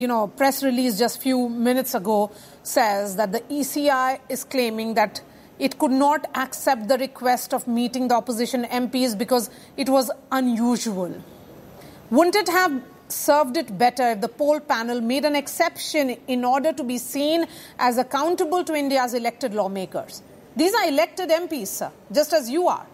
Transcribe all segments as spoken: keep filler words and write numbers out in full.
You know, press release just few minutes ago says that the E C I is claiming that it could not accept the request of meeting the opposition M Ps because it was unusual. Wouldn't it have served it better if the poll panel made an exception in order to be seen as accountable to India's elected lawmakers? These are elected M Ps, sir, just as you are.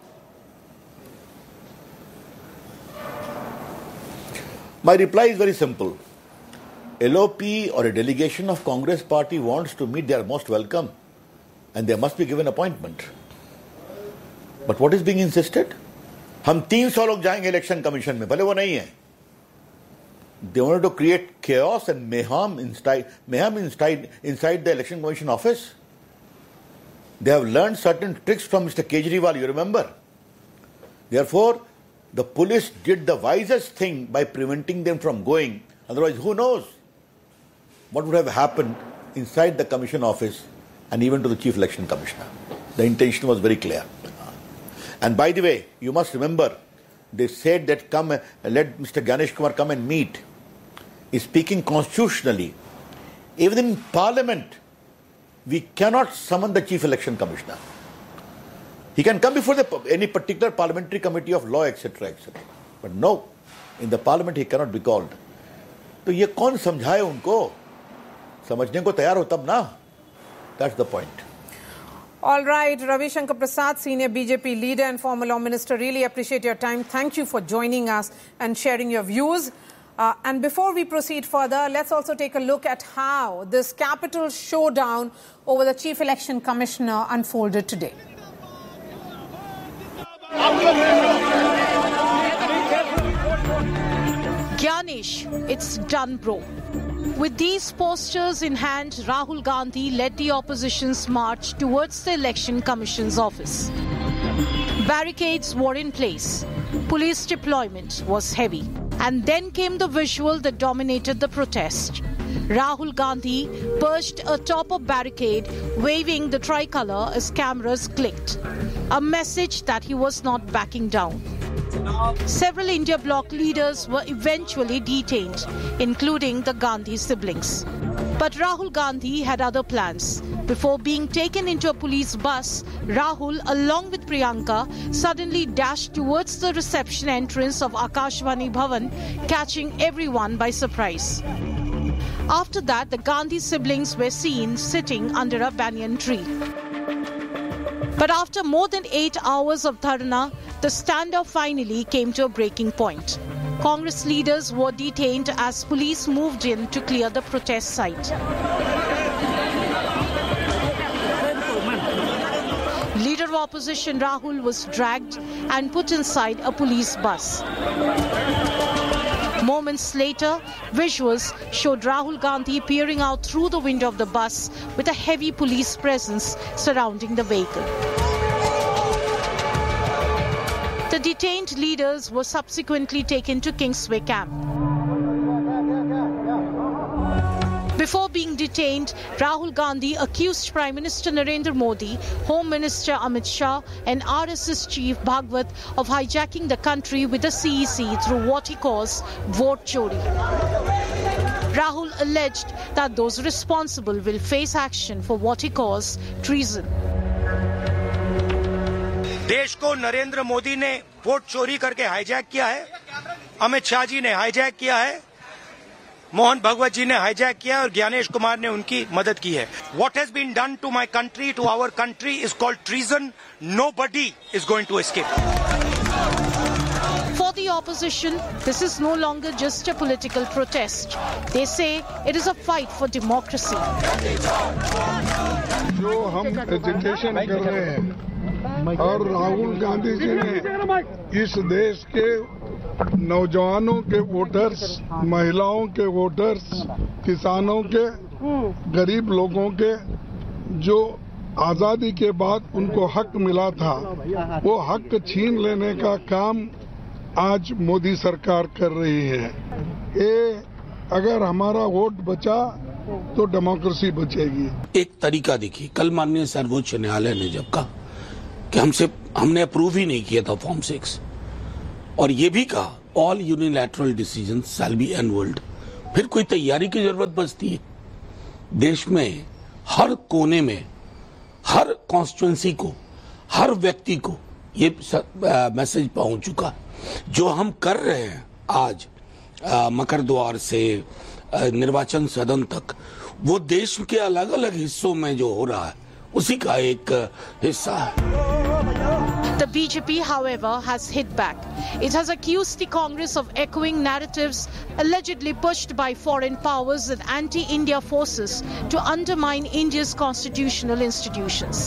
My reply is very simple. L O P or a delegation of Congress party wants to meet, they are most welcome. And they must be given appointment. But what is being insisted? हम तीन सौ लोग जाएंगे election commission में, भले वो नहीं है. They wanted to create chaos and mayhem inside, mayhem inside, inside the election commission office. They have learned certain tricks from Mister Kejriwal, you remember. Therefore, the police did the wisest thing by preventing them from going. Otherwise, who knows what would have happened inside the commission office and even to the Chief Election Commissioner. The intention was very clear. And by the way, you must remember, they said that come, uh, let Mister Gyanesh Kumar come and meet. Is speaking constitutionally. Even in Parliament, we cannot summon the Chief Election Commissioner. He can come before the, any particular parliamentary committee of law, et cetera, et cetera. But no, in the Parliament he cannot be called. तो ये कौन समझाए उनको? समझने को तैयार हो तब ना. That's the point. All right, Ravi Shankar Prasad, Senior B J P leader and former Law Minister, really appreciate your time. Thank you for joining us and sharing your views. Uh, and before we proceed further, let's also take a look at how this capital showdown over the Chief Election Commissioner unfolded today. Gyanesh, it's done, bro. With these posters in hand, Rahul Gandhi led the opposition's march towards the Election Commission's office. Barricades were in place. Police deployment was heavy. And then came the visual that dominated the protest. Rahul Gandhi perched atop a barricade, waving the tricolour as cameras clicked. A message that he was not backing down. Several India bloc leaders were eventually detained, including the Gandhi siblings. But Rahul Gandhi had other plans. Before being taken into a police bus, Rahul, along with Priyanka, suddenly dashed towards the reception entrance of Akashvani Bhavan, catching everyone by surprise. After that, the Gandhi siblings were seen sitting under a banyan tree. But after more than eight hours of dharna, the standoff finally came to a breaking point. Congress leaders were detained as police moved in to clear the protest site. Leader of opposition Rahul was dragged and put inside a police bus. Moments later, visuals showed Rahul Gandhi peering out through the window of the bus with a heavy police presence surrounding the vehicle. The detained leaders were subsequently taken to Kingsway camp. Before being detained, Rahul Gandhi accused Prime Minister Narendra Modi, Home Minister Amit Shah and R S S Chief Bhagwat of hijacking the country with the C E C through what he calls vote chori. Rahul alleged that those responsible will face action for what he calls treason. देश को नरेंद्र मोदी ने vote चोरी करके hijack किया है, अमित शाह जी ने hijack किया है, मोहन भगवत जी ने हाईजैक किया और ज्ञानेश कुमार ने उनकी मदद की है. What has been done to my country, to our country is called treason. Nobody is going to escape. For the opposition, this is no longer just a political protest. They say it is a fight for democracy. जो हम education कर रहे हैं और राहुल गांधी जी ने इस देश के नौजवानों के वोटर्स, महिलाओं के वोटर्स, किसानों के, गरीब लोगों के जो आजादी के बाद उनको हक मिला था, वो हक छीन लेने का काम आज मोदी सरकार कर रही है. ये अगर हमारा वोट बचा तो डेमोक्रेसी बचेगी. एक तरीका देखिए, कल माननीय सर्वोच्च न्यायालय ने जब कहा कि हमसे हमने अप्रूव ही नहीं किया था फॉर्म सिक्स, और ये भी कहा all unilateral decisions shall be एनवर्ल्ड, फिर कोई तैयारी की जरूरत बचती है? देश में हर कोने में, हर कॉन्स्टिट्यूंसी को, हर व्यक्ति को ये मैसेज पहुंच चुका। जो हम कर रहे हैं आज आ, मकर द्वार से आ, निर्वाचन सदन तक, वो देश के अलग अलग हिस्सों में जो हो रहा है उसी का एक हिस्सा है। The B J P, however, has hit back. It has accused the Congress of echoing narratives allegedly pushed by foreign powers and anti-India forces to undermine India's constitutional institutions.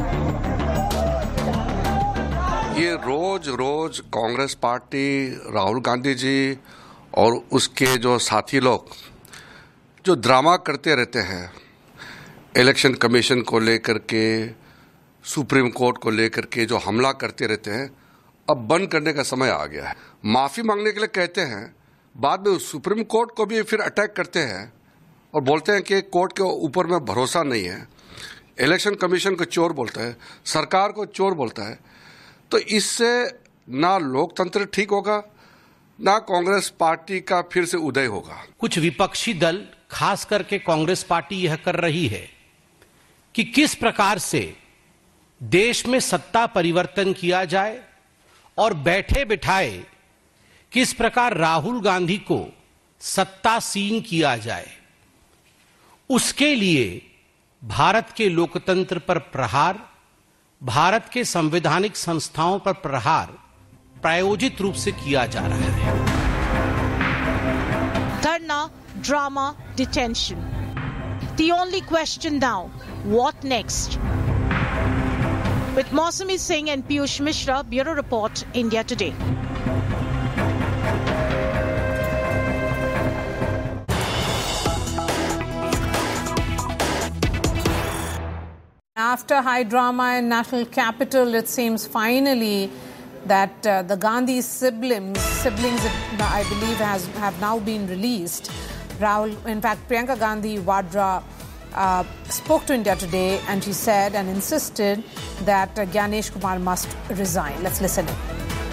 ये रोज रोज कांग्रेस पार्टी, राहुल गांधी जी और उसके जो साथी लोग जो ड्रामा करते रहते हैं, इलेक्शन कमीशन को लेकर के, सुप्रीम कोर्ट को लेकर के जो हमला करते रहते हैं, अब बंद करने का समय आ गया है। माफी मांगने के लिए कहते हैं, बाद में सुप्रीम कोर्ट को भी फिर अटैक करते हैं और बोलते हैं कि कोर्ट के ऊपर में भरोसा नहीं है, इलेक्शन कमीशन को चोर बोलता है, सरकार को चोर बोलता है। तो इससे ना लोकतंत्र ठीक होगा, ना कांग्रेस पार्टी का फिर से उदय होगा। कुछ विपक्षी दल, खास करके कांग्रेस पार्टी, यह कर रही है कि किस प्रकार से देश में सत्ता परिवर्तन किया जाए और बैठे बिठाए किस प्रकार राहुल गांधी को सत्तासीन किया जाए। उसके लिए भारत के लोकतंत्र पर प्रहार, भारत के संवैधानिक संस्थाओं पर प्रहार प्रायोजित रूप से किया जा रहा है। Dharna, drama, detention. The only question now, what next? With Mausami Singh and Piyush Mishra, Bureau Report, India Today. After high drama in national capital, it seems finally that uh, the Gandhi siblings, siblings, I believe, has have now been released. Rahul, in fact, Priyanka Gandhi Vadra uh, spoke to India Today, and she said and insisted that uh, Gyanesh Kumar must resign. Let's listen in.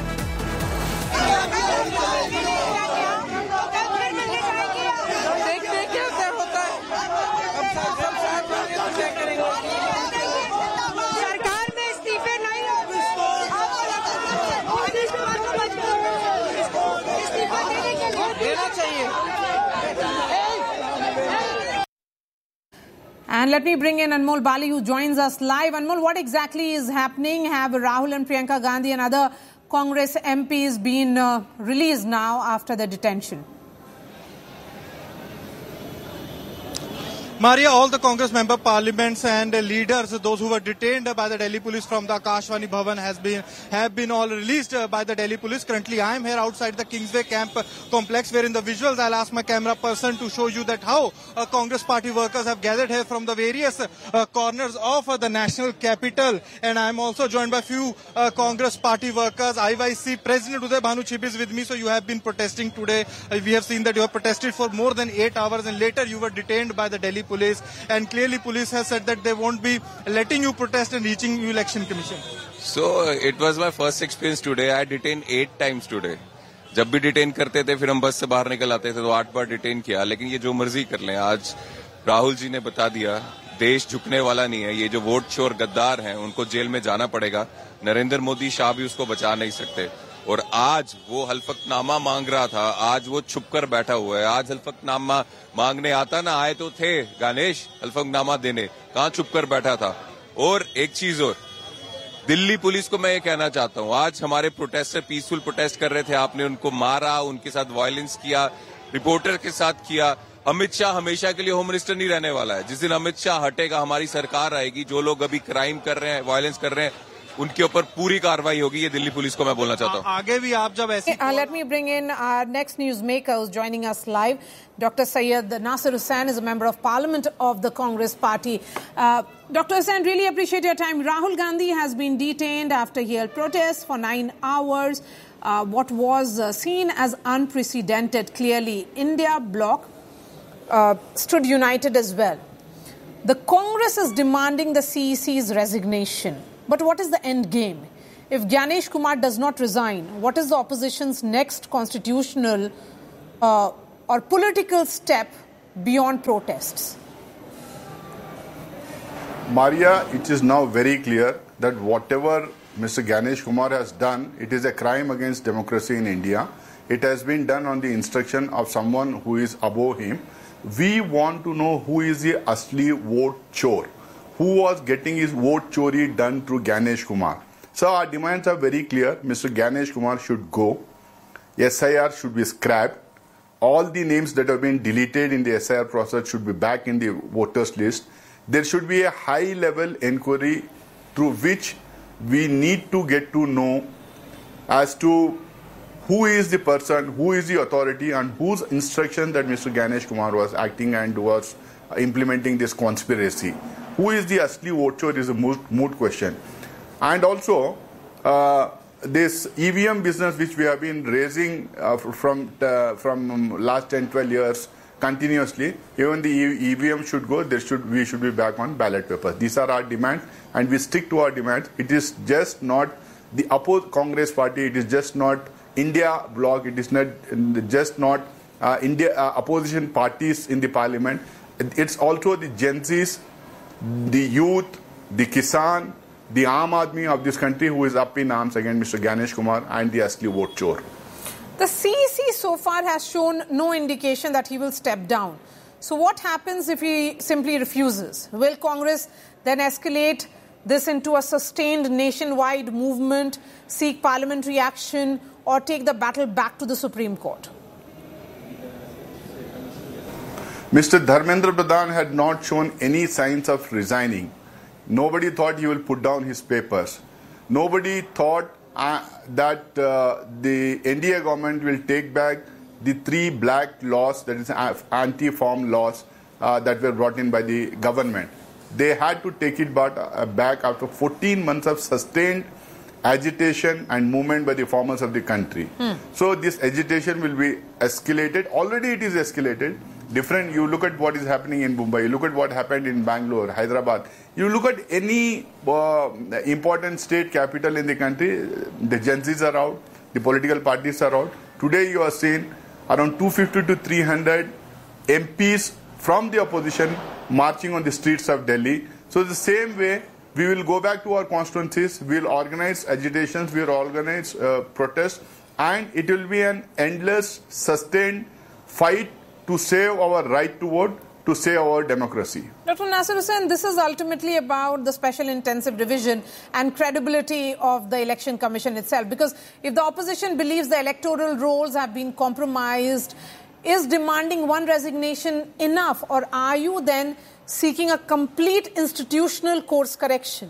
And let me bring in Anmol Bali, who joins us live. Anmol, what exactly is happening? Have Rahul and Priyanka Gandhi and other Congress M Ps been uh, released now after the detention? Maria, all the Congress member parliaments and uh, leaders, those who were detained uh, by the Delhi police from the Akashvani Bhavan has been, have been all released uh, by the Delhi police. Currently, I am here outside the Kingsway Camp uh, complex, where in the visuals I'll ask my camera person to show you that how uh, Congress party workers have gathered here from the various uh, corners of uh, the national capital. And I am also joined by few uh, Congress party workers. I Y C President Uday Bhanu Chib is with me. So you have been protesting today. Uh, we have seen that you have protested for more than eight hours and later you were detained by the Delhi police, and clearly police has said that they won't be letting you protest and reaching you election commission. So uh, it was my first experience today. I detained eight times today. जब भी detain करते थे फिर हम बस से बाहर निकल आते थे तो आठ बार डिटेन किया, लेकिन ये जो मर्जी कर लें, आज राहुल जी ने बता दिया देश झुकने वाला नहीं है। ये जो वोट चोर गद्दार हैं उनको जेल में जाना पड़ेगा। नरेंद्र मोदी शाह भी उसको बचा नहीं सकते। और आज वो हल्फकनामा मांग रहा था, आज वो छुपकर बैठा हुआ है। आज हल्फकनामा मांगने आता ना, आए तो थे गणेश हल्फकनामा देने, कहां छुपकर बैठा था। और एक चीज और, दिल्ली पुलिस को मैं ये कहना चाहता हूं, आज हमारे प्रोटेस्टर पीसफुल प्रोटेस्ट कर रहे थे, आपने उनको मारा, उनके साथ वायलेंस किया, रिपोर्टर के साथ किया। अमित शाह हमेशा के लिए होम मिनिस्टर नहीं रहने वाला है। जिस दिन अमित शाह हटेगा हमारी सरकार आएगी। जो लोग अभी क्राइम कर रहे हैं, वायलेंस कर रहे हैं, उनके ऊपर पूरी कार्रवाई होगी। ये दिल्ली पुलिस को मैं बोलना चाहता हूँ। आगे भी आप जब ऐसे uh, let me bring in our next newsmaker who's joining us live. Doctor Syed Nasir Hussain is a member of parliament of the Congress party. Uh, Doctor Hussain, really appreciate your time. Rahul Gandhi has been detained after he held protests for nine hours. Uh, what was uh, seen as unprecedented. Clearly, India bloc uh, stood united as well. The Congress is demanding the C E C's resignation. But what is the end game? If Gyanesh Kumar does not resign, what is the opposition's next constitutional uh, or political step beyond protests? Maria, it is now very clear that whatever Mister Ganesh Kumar has done, it is a crime against democracy in India. It has been done on the instruction of someone who is above him. We want to know who is the asli vote chore, who was getting his vote chori done through Ganesh Kumar. So our demands are very clear. Mister Ganesh Kumar should go. S I R should be scrapped. All the names that have been deleted in the S I R process should be back in the voters list. There should be a high-level inquiry through which we need to get to know as to who is the person, who is the authority, and whose instruction that Mister Ganesh Kumar was acting and was implementing this conspiracy. Who is the asli vote chore is a moot, moot question. And also, uh, this E V M business which we have been raising uh, from uh, from last ten, twelve years continuously, even the E V M should go, there should we should be back on ballot papers. These are our demands, and we stick to our demands. It is just not the opposed Congress party, it is just not India bloc, it is not just not uh, India uh, opposition parties in the parliament. It's also the Gen Zs, the youth, the Kisan, the Aam Aadmi of this country who is up in arms against Mister Ganesh Kumar and the asli vote chore. The C E C so far has shown no indication that he will step down. So what happens if he simply refuses? Will Congress then escalate this into a sustained nationwide movement, seek parliamentary action, or take the battle back to the Supreme Court? Mister Dharmendra Pradhan had not shown any signs of resigning. Nobody thought he will put down his papers. Nobody thought uh, that uh, the N D A government will take back the three black laws, that is anti-farm laws uh, that were brought in by the government. They had to take it back, uh, back after fourteen months of sustained agitation and movement by the farmers of the country. Hmm. So this agitation will be escalated. Already it is escalated. Different, you look at what is happening in Mumbai, you look at what happened in Bangalore, Hyderabad. You look at any uh, important state capital in the country, the Gen Zs are out, the political parties are out. Today you are seeing around two fifty to three hundred M Ps from the opposition marching on the streets of Delhi. So the same way, we will go back to our constituencies, we will organize agitations, we will organize uh, protests, and it will be an endless, sustained fight to save our right to vote, to save our democracy. Doctor Nasir Hussain, this is ultimately about the Special Intensive Division and credibility of the Election Commission itself. Because if the opposition believes the electoral rolls have been compromised, is demanding one resignation enough, or are you then seeking a complete institutional course correction?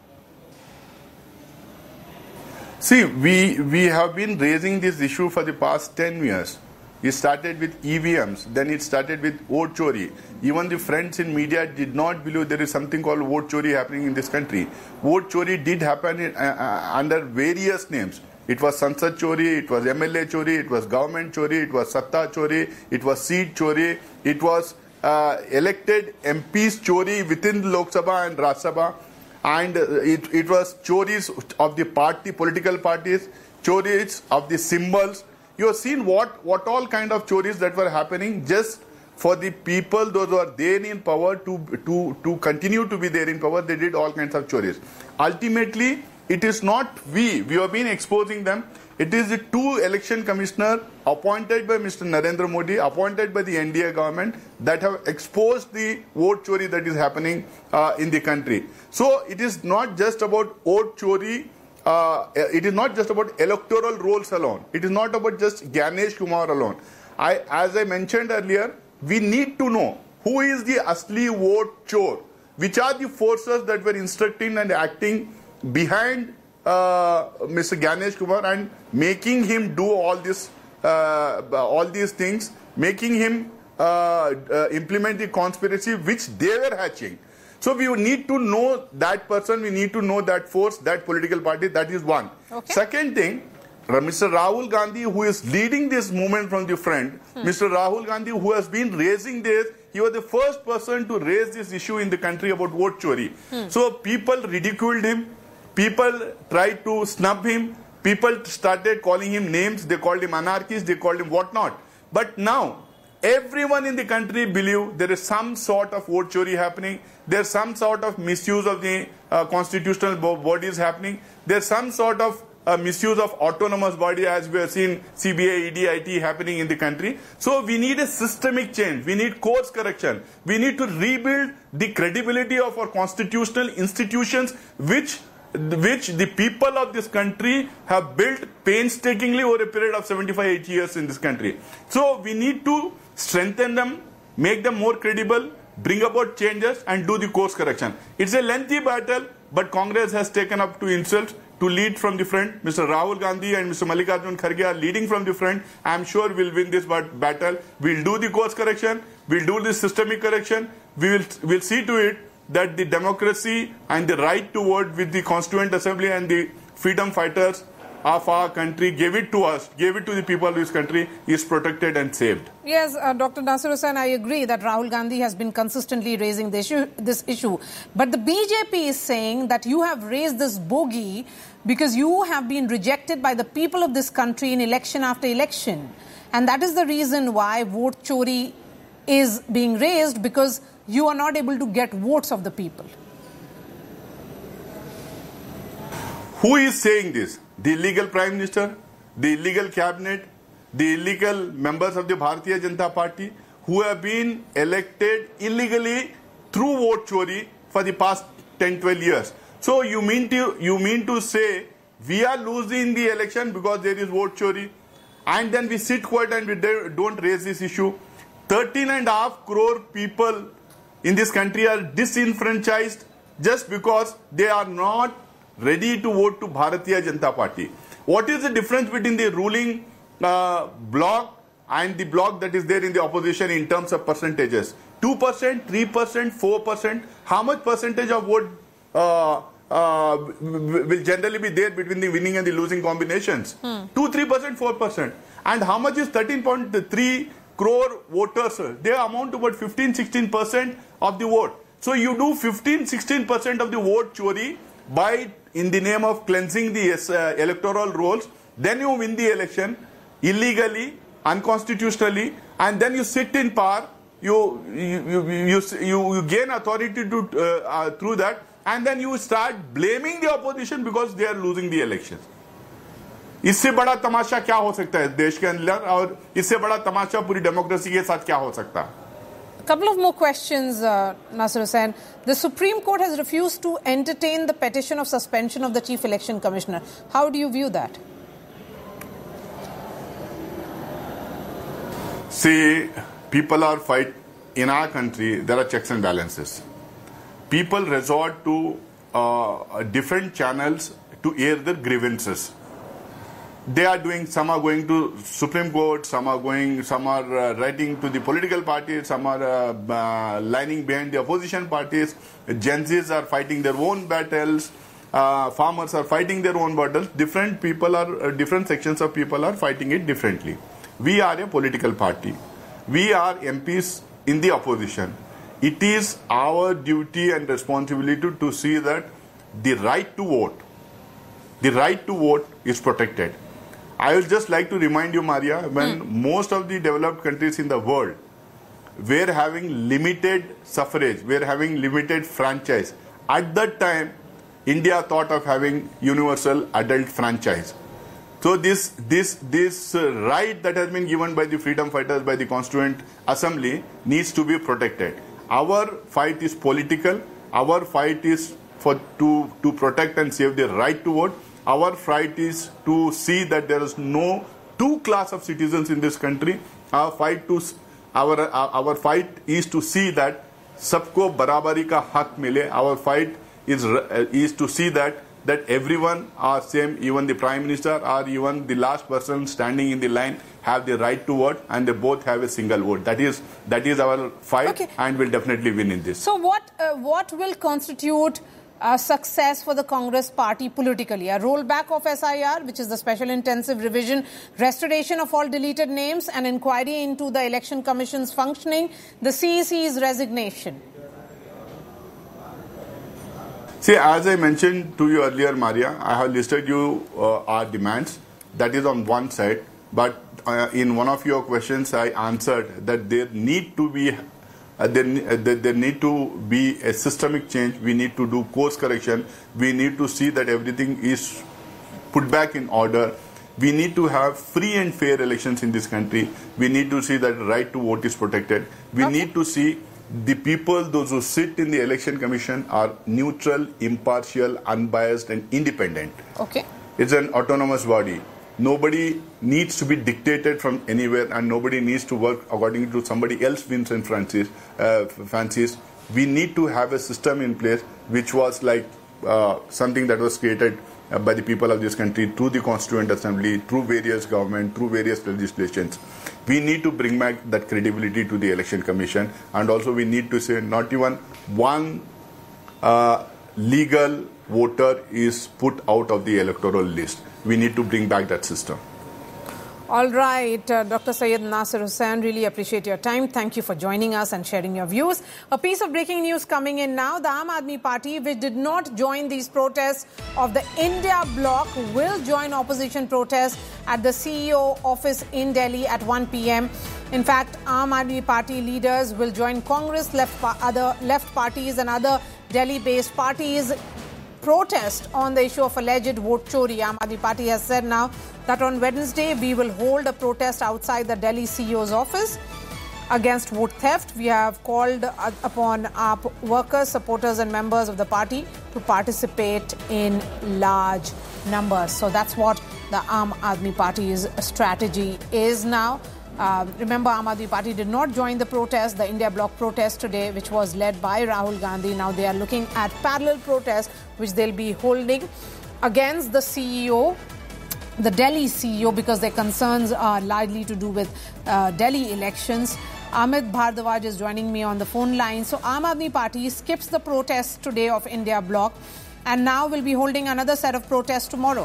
See, we, we have been raising this issue for the past ten years. It started with E V Ms, then it started with vote chori. Even the friends in media did not believe there is something called vote chori happening in this country. Vote chori did happen in, uh, uh, under various names. It was Sansad chori, it was M L A chori, it was government chori, it was Satta chori, it was seat chori, it was uh, elected M Ps chori within the Lok Sabha and Rajya Sabha, and uh, it, it was choris of the party, political parties, choris of the symbols. You have seen what, what all kind of choris that were happening just for the people, those who are there in power, to, to, to continue to be there in power. They did all kinds of choris. Ultimately, it is not we. We have been exposing them. It is the two election commissioners appointed by Mister Narendra Modi, appointed by the N D A government, that have exposed the vote chori that is happening uh, in the country. So it is not just about vote chori. Uh, it is not just about electoral rolls alone. It is not about just Ganesh Kumar alone. I, as I mentioned earlier, we need to know who is the asli vote chore, which are the forces that were instructing and acting behind uh, Mister Ganesh Kumar and making him do all this, uh, all these things, making him uh, uh, implement the conspiracy which they were hatching. So we need to know that person, we need to know that force, that political party. That is one. Okay. Second thing, Mister Rahul Gandhi, who is leading this movement from the front, hmm. Mister Rahul Gandhi, who has been raising this, he was the first person to raise this issue in the country about vote chori. Hmm. So people ridiculed him, people tried to snub him, people started calling him names, they called him anarchist, they called him whatnot. But now, everyone in the country believe there is some sort of vote chori happening. There's some sort of misuse of the uh, constitutional bodies happening. There's some sort of uh, misuse of autonomous body, as we have seen C B I, E D, I T happening in the country. So we need a systemic change. We need course correction. We need to rebuild the credibility of our constitutional institutions, which which the people of this country have built painstakingly over a period of seventy-five, eighty years in this country. So we need to strengthen them, make them more credible, bring about changes and do the course correction. It's a lengthy battle, but Congress has taken up to himself to lead from the front. Mister Rahul Gandhi and Mister Mallikarjun Kharge are leading from the front. I'm sure we'll win this battle. We'll do the course correction. We'll do the systemic correction. We will we'll see to it that the democracy and the right to vote with the Constituent Assembly and the freedom fighters of our country gave it to us, gave it to the people of this country, is protected and saved. Yes, uh, Doctor Nasir Hussain, I agree that Rahul Gandhi has been consistently raising this issue, this issue. But the B J P is saying that you have raised this bogey because you have been rejected by the people of this country in election after election. And that is the reason why vote chori is being raised, because you are not able to get votes of the people. Who is saying this? The illegal Prime Minister, the illegal Cabinet, the illegal members of the Bharatiya Janata Party who have been elected illegally through vote chori for the past ten, twelve years. So you mean to, you mean to say we are losing the election because there is vote chori, and then we sit quiet and we don't raise this issue? thirteen and a half crore people in this country are disenfranchised just because they are not ready to vote to Bharatiya Janata Party. What is the difference between the ruling uh, bloc and the bloc that is there in the opposition in terms of percentages? two percent, three percent, four percent? How much percentage of vote uh, uh, will generally be there between the winning and the losing combinations? Hmm. two, three percent, four percent. And how much is thirteen point three crore voters? They amount to about fifteen, sixteen percent of the vote. So you do fifteen, sixteen percent of the vote chori by in the name of cleansing the uh, electoral rolls, then you win the election illegally, unconstitutionally, and then you sit in power, you you you, you, you, you gain authority to uh, uh, through that, and then you start blaming the opposition because they are losing the elections. इससे बड़ा तमाशा क्या हो सकता है देश के अंदर, और इससे बड़ा तमाशा पूरी डेमोक्रेसी के साथ क्या हो सकता है? A couple of more questions, uh, Nasir Hussain. The Supreme Court has refused to entertain the petition of suspension of the Chief Election Commissioner. How do you view that? See, people are fight in our country. There are checks and balances. People resort to uh, different channels to air their grievances. They are doing, some are going to Supreme Court, some are going, some are uh, writing to the political parties, some are uh, uh, lining behind the opposition parties. Gen Zs are fighting their own battles. Uh, farmers are fighting their own battles. Different people are, uh, different sections of people are fighting it differently. We are a political party. We are M Ps in the opposition. It is our duty and responsibility to, to see that the right to vote, the right to vote is protected. I would just like to remind you, Maria, when mm. most of the developed countries in the world were having limited suffrage, were having limited franchise, at that time, India thought of having universal adult franchise. So this this this uh, right that has been given by the freedom fighters, by the Constituent Assembly, needs to be protected. Our fight is political. Our fight is for to to protect and save the right to vote. Our fight is to see that there is no two class of citizens in this country. Our fight to our our fight is to see that सबको बराबरी का हक मिले. Our fight is is to see that that everyone are same, even the Prime Minister or even the last person standing in the line have the right to vote, and they both have a single vote. That is that is our fight, okay. And we'll definitely win in this. So what uh, what will constitute a success for the Congress party politically? A rollback of S I R, which is the Special Intensive Revision, restoration of all deleted names, an inquiry into the Election Commission's functioning, the C E C's resignation? See, as I mentioned to you earlier, Maria, I have listed you uh, our demands. That is on one side. But uh, in one of your questions, I answered that there need to be uh, there, uh, there need to be a systemic change. We need to do course correction. We need to see that everything is put back in order. We need to have free and fair elections in this country. We need to see that right to vote is protected. We okay. need to see the people, those who sit in the election commission, are neutral, impartial, unbiased, and independent. Okay. It's an autonomous body. Nobody needs to be dictated from anywhere, and nobody needs to work according to somebody else's whims and fancies. Uh, fancies. We need to have a system in place which was like uh, something that was created uh, by the people of this country through the Constituent Assembly, through various government, through various legislations. We need to bring back that credibility to the Election Commission, and also we need to say not even one uh, legal voter is put out of the electoral list. We need to bring back that system. All right, uh, Doctor Syed Nasir Hussain, really appreciate your time. Thank you for joining us and sharing your views. A piece of breaking news coming in now. The Aam Aadmi Party, which did not join these protests of the India bloc, will join opposition protests at the C E O office in Delhi at one p m In fact, Aam Aadmi Party leaders will join Congress, left pa- other left parties and other Delhi-based parties protest on the issue of alleged vote chori. Aam Aadmi Party has said now that on Wednesday we will hold a protest outside the Delhi C E O's office against vote theft. We have called upon our workers, supporters and members of the party to participate in large numbers. So that's what the Aam Aadmi Party's strategy is now. Uh, remember, Aam Aadmi Party did not join the protest, the India bloc protest today, which was led by Rahul Gandhi. Now they are looking at parallel protests, which they'll be holding against the C E O, the Delhi C E O, because their concerns are largely to do with uh, Delhi elections. Amit Bhardwaj is joining me on the phone line. So Aam Aadmi Party skips the protest today of India bloc and now will be holding another set of protests tomorrow.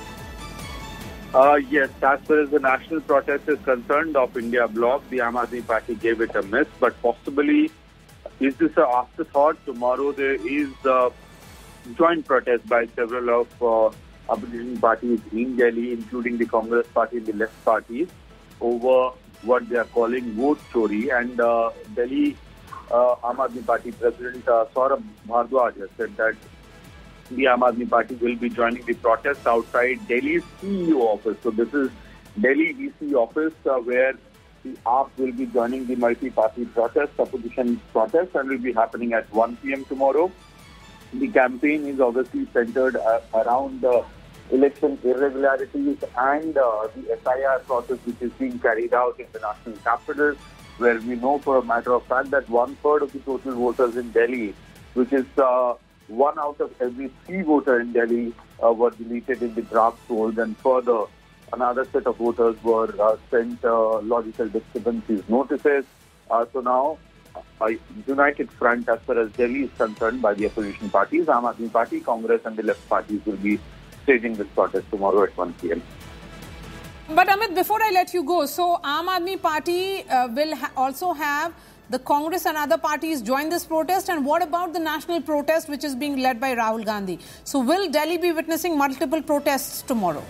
Uh, yes, as far as the national protest is concerned of India bloc, the Aam Aadmi Party gave it a miss, but possibly is this an afterthought? Tomorrow there is a joint protest by several of uh, opposition parties in Delhi, including the Congress party and the left parties, over what they are calling vote chori. And uh, Delhi uh, Aam Aadmi Party President uh, Saurabh Bhardwaj has said that the Aam Aadmi Party will be joining the protest outside Delhi's C E O office. So this is Delhi D C office uh, where the A A P will be joining the multi-party protest, opposition protest, and will be happening at one p m tomorrow. The campaign is obviously centered uh, around uh, election irregularities and uh, the S I R process which is being carried out in the national capital, where we know for a matter of fact that one-third of the total voters in Delhi, which is uh, one out of every three voter in Delhi, uh, were deleted in the draft polls, and further another set of voters were uh, sent uh, logical discrepancies notices. Uh, so now a united front as far as Delhi is concerned by the opposition parties, Aam Aadmi Party, Congress and the left parties will be staging this protest tomorrow at one p m But Amit, before I let you go, so Aam Aadmi Party uh, will ha- also have the Congress and other parties join this protest, and what about the national protest which is being led by Rahul Gandhi? So will Delhi be witnessing multiple protests tomorrow?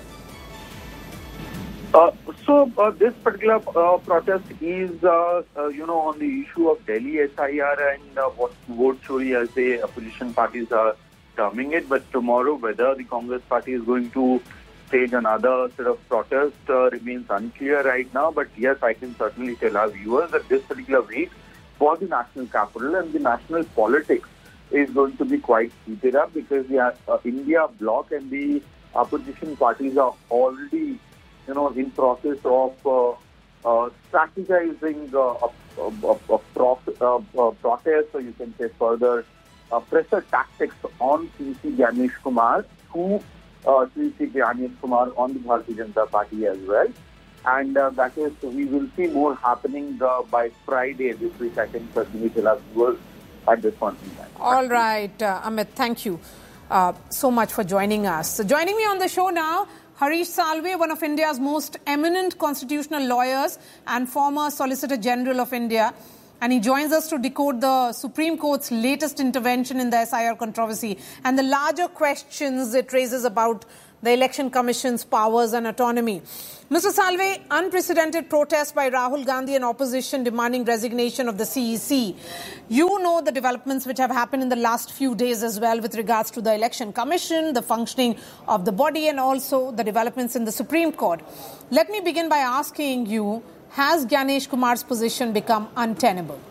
Uh, so uh, this particular uh, protest is, uh, uh, you know, on the issue of Delhi S I R and uh, what vote chori as the opposition parties are terming it. But tomorrow, whether the Congress party is going to stage another sort of protest uh, remains unclear right now. But yes, I can certainly tell our viewers that this particular week for the national capital and the national politics is going to be quite heated up, because the uh, India bloc and the opposition parties are already, you know, in process of uh, uh, strategizing uh, a, a, a, pro- uh, a protest, or you can say further uh, pressure tactics on Sri Sri Ganesh Kumar, who uh, Sri Sri Ganesh Kumar on the Bharatiya Janata Party as well. And uh, that is, we will see more happening uh, by Friday this week. I can certainly tell our viewers at this point in time. All right, uh, Amit, thank you uh, so much for joining us. So joining me on the show now, Harish Salve, one of India's most eminent constitutional lawyers and former Solicitor General of India. And he joins us to decode the Supreme Court's latest intervention in the S I R controversy and the larger questions it raises about the Election Commission's powers and autonomy. Mister Salve, unprecedented protest by Rahul Gandhi and opposition demanding resignation of the C E C. You know the developments which have happened in the last few days as well with regards to the Election Commission, the functioning of the body, and also the developments in the Supreme Court. Let me begin by asking you, has Gyanesh Kumar's position become untenable?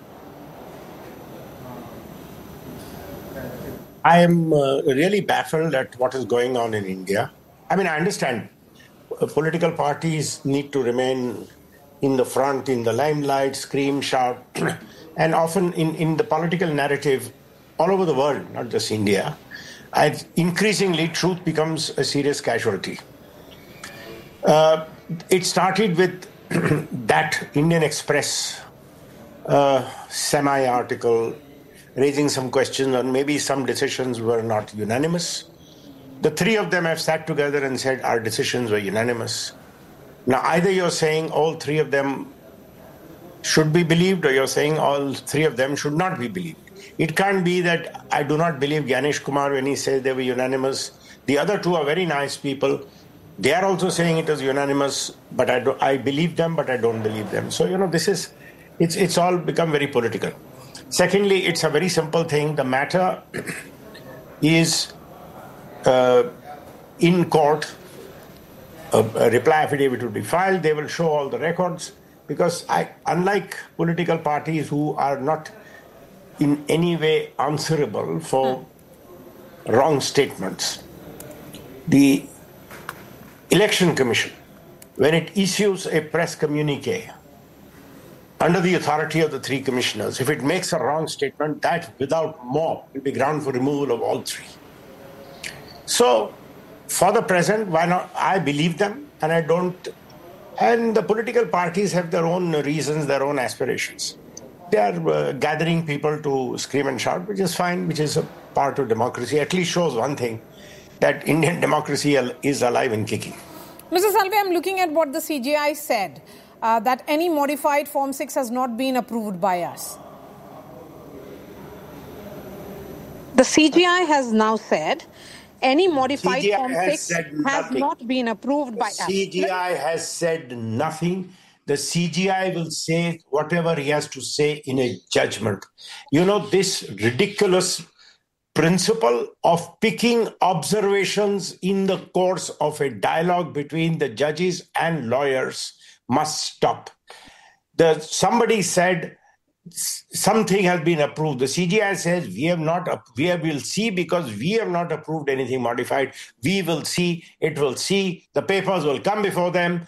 I am uh, really baffled at what is going on in India. I mean, I understand uh, political parties need to remain in the front, in the limelight, scream, shout, and often in, in the political narrative all over the world, not just India, and increasingly truth becomes a serious casualty. Uh, it started with that Indian Express uh, semi-article raising some questions, and maybe some decisions were not unanimous. The three of them have sat together and said our decisions were unanimous. Now, either you're saying all three of them should be believed, or you're saying all three of them should not be believed. It can't be that I do not believe Gyanesh Kumar when he says they were unanimous. The other two are very nice people. They are also saying it was unanimous, but I, do, I believe them, but I don't believe them. So, you know, this is, it's, it's all become very political. Secondly, it's a very simple thing. The matter is uh, in court. A, a reply affidavit will be filed. They will show all the records because I, unlike political parties who are not in any way answerable for wrong statements, the Election Commission, when it issues a press communique under the authority of the three commissioners, if it makes a wrong statement, that without more will be ground for removal of all three. So, for the present, why not? I believe them, and I don't. And the political parties have their own reasons, their own aspirations. They are uh, gathering people to scream and shout, which is fine, which is a part of democracy. At least shows one thing, that Indian democracy is alive and kicking. Mister Salve, I'm looking at what the C J I said. Uh, that any modified Form six has not been approved by us. The C G I has now said any modified C G I Form has six said has not been approved by us. The C G I has said nothing. The C G I will say whatever he has to say in a judgment. You know, this ridiculous principle of picking observations in the course of a dialogue between the judges and lawyers must stop. The, somebody said something has been approved. The C G I says we have not, we will see because we have not approved anything modified. We will see, it will see, the papers will come before them.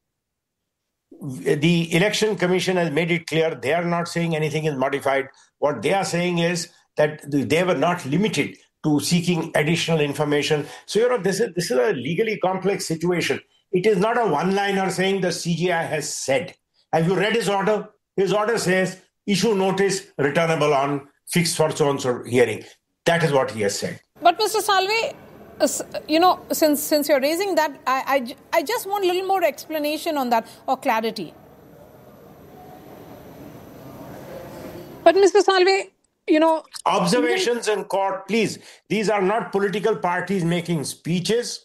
The Election Commission has made it clear they are not saying anything is modified. What they are saying is that they were not limited to seeking additional information. So, you know, this is, this is a legally complex situation. It is not a one-liner saying the C G I has said. Have you read his order? His order says, issue notice returnable on fixed for so-and-so hearing. That is what he has said. But Mister Salve, you know, since since you're raising that, I, I, I just want a little more explanation on that or clarity. But Mister Salve, you know... Observations in court, please. These are not political parties making speeches.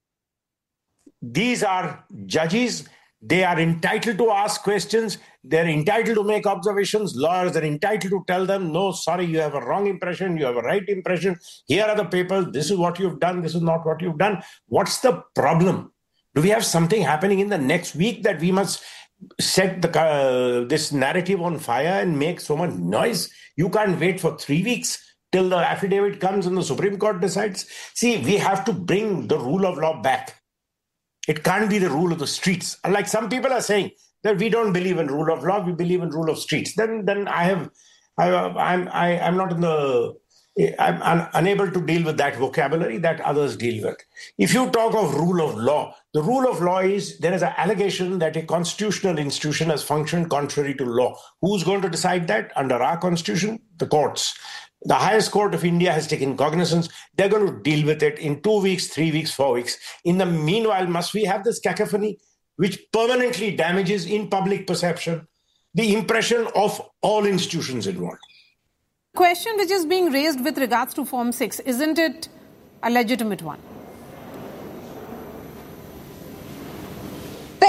These are judges. They are entitled to ask questions. They're entitled to make observations. Lawyers are entitled to tell them, no, sorry, you have a wrong impression. You have a right impression. Here are the papers. This is what you've done. This is not what you've done. What's the problem? Do we have something happening in the next week that we must set the uh, this narrative on fire and make so much noise? You can't wait for three weeks till the affidavit comes and the Supreme Court decides. See, we have to bring the rule of law back. It can't be the rule of the streets. Like some people are saying that we don't believe in rule of law, we believe in rule of streets. Then, then I have, I, I'm, I, I'm not in the, I'm un, unable to deal with that vocabulary that others deal with. If you talk of rule of law, the rule of law is there is an allegation that a constitutional institution has functioned contrary to law. Who's going to decide that? Under our constitution, the courts. The highest court of India has taken cognizance. They're going to deal with it in two weeks, three weeks, four weeks. In the meanwhile, must we have this cacophony which permanently damages in public perception the impression of all institutions involved? Question which is being raised with regards to Form six, isn't it a legitimate one?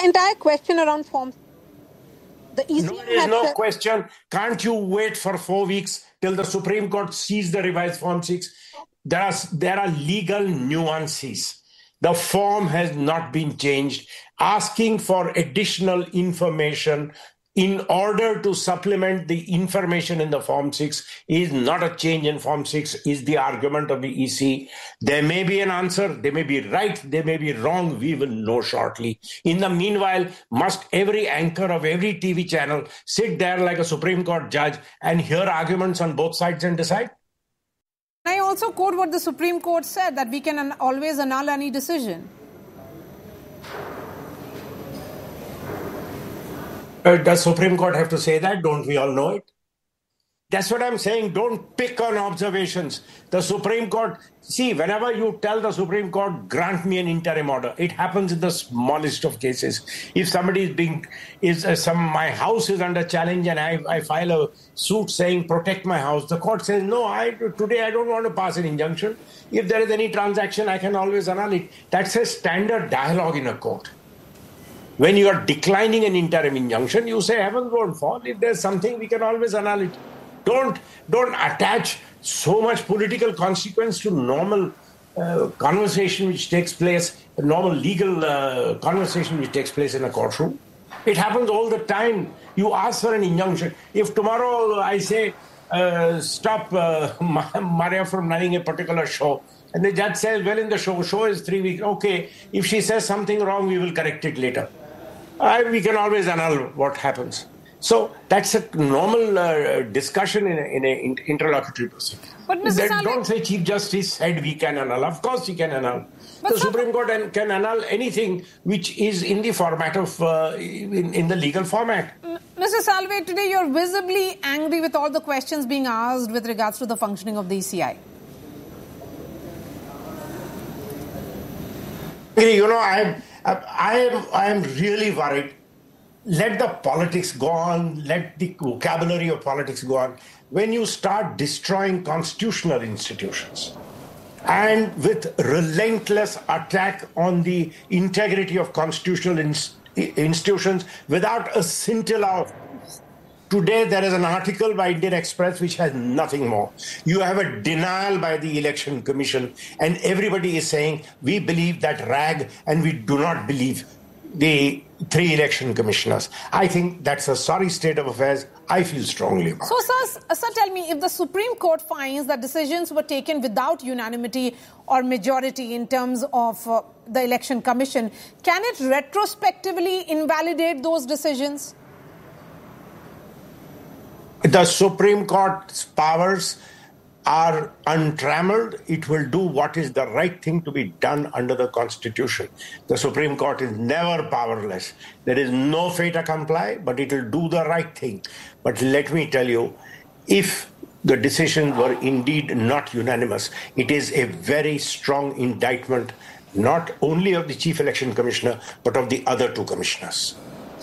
the entire question around Form the E C I No, there is no said- question. Can't you wait for four weeks till the Supreme Court sees the revised Form six? There are, there are legal nuances. The form has not been changed. Asking for additional information in order to supplement the information in the Form six is not a change in Form six, is the argument of the E C. There may be an answer, they may be right, they may be wrong, we will know shortly. In the meanwhile, must every anchor of every T V channel sit there like a Supreme Court judge and hear arguments on both sides and decide? I also quote what the Supreme Court said, that we can an- always annul any decision. Uh, does Supreme Court have to say that? Don't we all know it? That's what I'm saying. Don't pick on observations. The Supreme Court, see, whenever you tell the Supreme Court, grant me an interim order, it happens in the smallest of cases. If somebody is being, is uh, some, my house is under challenge and I, I file a suit saying protect my house, the court says, no, I today I don't want to pass an injunction. If there is any transaction, I can always annul it. That's a standard dialogue in a court. When you are declining an interim injunction, you say, heavens won't fall. If there's something, we can always annul it. Don't, don't attach so much political consequence to normal uh, conversation which takes place, normal legal uh, conversation which takes place in a courtroom. It happens all the time. You ask for an injunction. If tomorrow I say, uh, stop uh, Maria from running a particular show, and the judge says, well, in the show, show is three weeks. Okay, if she says something wrong, we will correct it later. Uh, we can always annul what happens. So that's a normal uh, discussion in an in interlocutory proceeding. But Mister Salve, don't say Chief Justice said we can annul. Of course we can annul. But the Supreme Court can annul anything which is in the format of, uh, in, in the legal format. Mister Salve, today you're visibly angry with all the questions being asked with regards to the functioning of the E C I. You know, I am, I am, I am really worried. Let the politics go on. Let the vocabulary of politics go on. When you start destroying constitutional institutions and with relentless attack on the integrity of constitutional ins- institutions without a scintilla of Today, there is an article by Indian Express which has nothing more. You have a denial by the Election Commission, and everybody is saying, we believe that R A G and we do not believe the three election commissioners. I think that's a sorry state of affairs. I feel strongly about so, it. So, sir, sir, tell me, if the Supreme Court finds that decisions were taken without unanimity or majority in terms of uh, the Election Commission, can it retrospectively invalidate those decisions? The Supreme Court's powers are untrammeled. It will do what is the right thing to be done under the Constitution. The Supreme Court is never powerless. There is no fait accompli, but it will do the right thing. But let me tell you, if the decisions were indeed not unanimous, it is a very strong indictment, not only of the Chief Election Commissioner, but of the other two commissioners.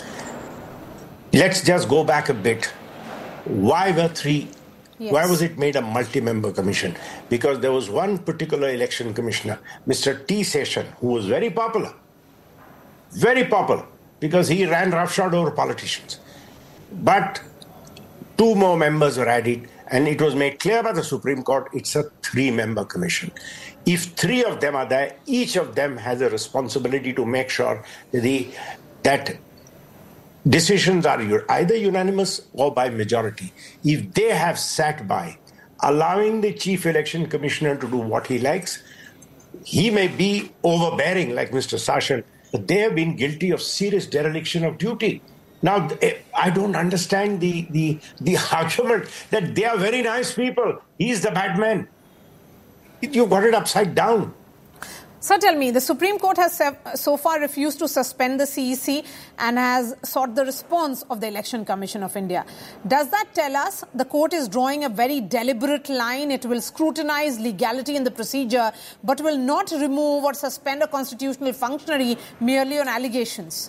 Let's just go back a bit. Why were three? Yes. Why was it made a multi-member commission? Because there was one particular election commissioner, Mister T. Seshan, who was very popular. Very popular, because he ran roughshod over politicians. But two more members were added, and it was made clear by the Supreme Court it's a three-member commission. If three of them are there, each of them has a responsibility to make sure that the, that decisions are either unanimous or by majority. If they have sat by, allowing the Chief Election Commissioner to do what he likes, he may be overbearing like Mister Seshan, but they have been guilty of serious dereliction of duty. Now, I don't understand the, the, the argument that they are very nice people. He's the bad man. You got it upside down. Sir, tell me, the Supreme Court has so far refused to suspend the C E C and has sought the response of the Election Commission of India. Does that tell us the court is drawing a very deliberate line? It will scrutinize legality in the procedure, but will not remove or suspend a constitutional functionary merely on allegations?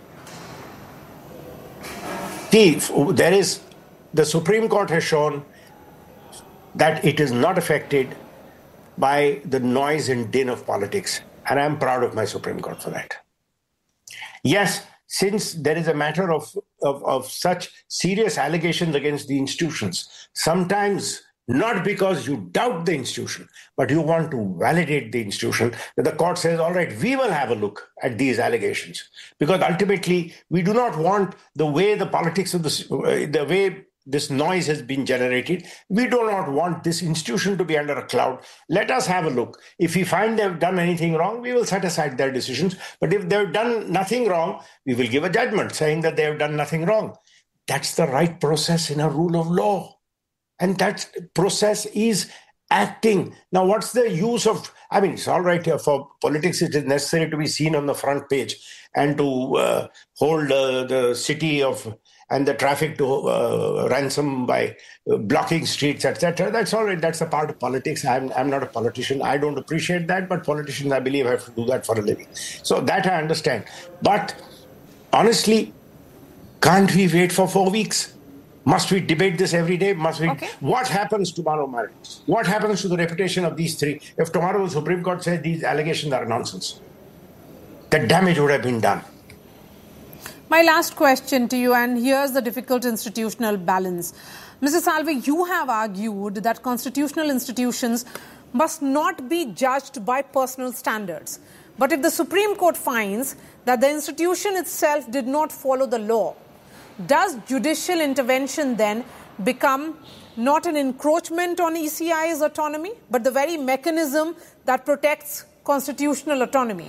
See, there is, the Supreme Court has shown that it is not affected by the noise and din of politics. And I'm proud of my Supreme Court for that. Yes, since there is a matter of, of, of such serious allegations against the institutions, sometimes not because you doubt the institution, but you want to validate the institution, that the court says, all right, we will have a look at these allegations. Because ultimately, we do not want the way the politics of the, the way this noise has been generated, we do not want this institution to be under a cloud. Let us have a look. If we find they've done anything wrong, we will set aside their decisions. But if they've done nothing wrong, we will give a judgment saying that they have done nothing wrong. That's the right process in a rule of law. And that process is acting. Now, what's the use of, I mean, it's all right here for politics, it is necessary to be seen on the front page and to uh, hold uh, the city of and the traffic to uh, ransom by uh, blocking streets, et cetera. That's all right. That's a part of politics. I'm, I'm not a politician. I don't appreciate that, but politicians, I believe, have to do that for a living. So that I understand. But honestly, can't we wait for four weeks? Must we debate this every day? Must we? Okay. What happens tomorrow, Mary? What happens to the reputation of these three? If tomorrow the Supreme Court says these allegations are nonsense, the damage would have been done. My last question to you, and here's the difficult institutional balance. Mister Salve, you have argued that constitutional institutions must not be judged by personal standards. But if the Supreme Court finds that the institution itself did not follow the law, does judicial intervention then become not an encroachment on E C I's autonomy, but the very mechanism that protects constitutional autonomy?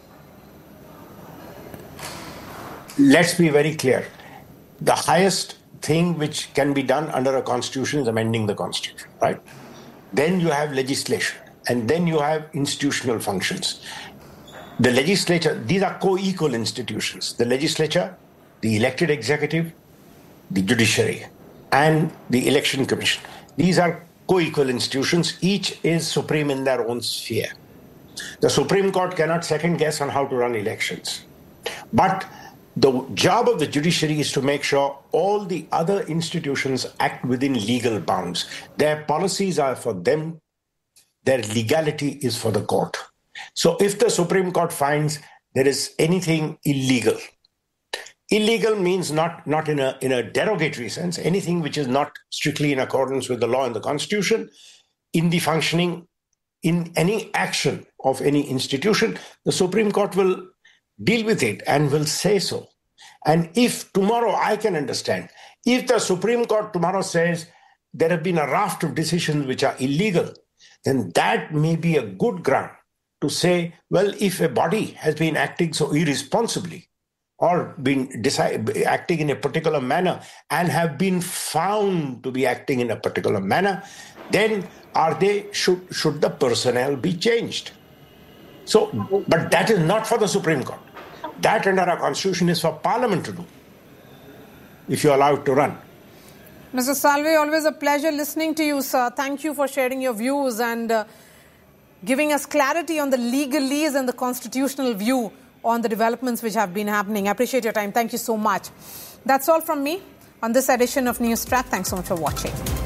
Let's be very clear. The highest thing which can be done under a constitution is amending the constitution, right? Then you have legislation, and then you have institutional functions. The legislature, these are co-equal institutions. The legislature, the elected executive, the judiciary, and the election commission. These are co-equal institutions. Each is supreme in their own sphere. The Supreme Court cannot second guess on how to run elections. But the job of the judiciary is to make sure all the other institutions act within legal bounds. Their policies are for them. Their legality is for the court. So if the Supreme Court finds there is anything illegal, illegal means not, not in a, in a derogatory sense, anything which is not strictly in accordance with the law and the Constitution, in the functioning, in any action of any institution, the Supreme Court will deal with it and will say so. And if tomorrow, I can understand, if the Supreme Court tomorrow says there have been a raft of decisions which are illegal, then that may be a good ground to say, well, if a body has been acting so irresponsibly, or been decide, acting in a particular manner and have been found to be acting in a particular manner, then are they should should the personnel be changed? So, but that is not for the Supreme Court. That under our Constitution is for Parliament to do, if you allow it to run. Mister Salve, always a pleasure listening to you, sir. Thank you for sharing your views and uh, giving us clarity on the legalese and the constitutional view on the developments which have been happening. I appreciate your time. Thank you so much. That's all from me on this edition of News Track. Thanks so much for watching.